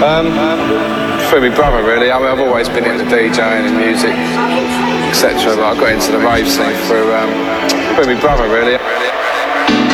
Through my brother, really. I mean, I've always been into DJing and music, etc. But I got into the rave scene through my brother, really.